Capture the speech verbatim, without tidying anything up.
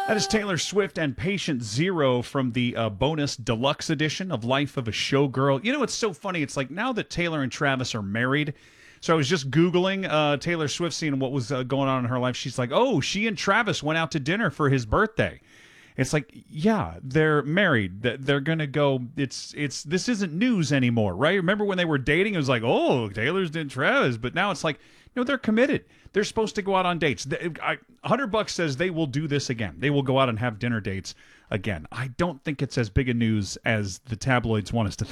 That is Taylor Swift and Patient Zero from the uh, bonus deluxe edition of Life of a Showgirl. You know, it's so funny. It's like now that Taylor and Travis are married. So I was just Googling uh, Taylor Swift, seeing what was uh, going on in her life. She's like, oh, she and Travis went out to dinner for his birthday. It's like, yeah, they're married. They're gonna go. It's it's this isn't news anymore, right? Remember when they were dating? It was like, oh, Taylor's and Travis, but now it's like, no, they're committed. They're supposed to go out on dates. I, Hundred Bucks says they will do this again. They will go out and have dinner dates again. I don't think it's as big a news as the tabloids want us to think.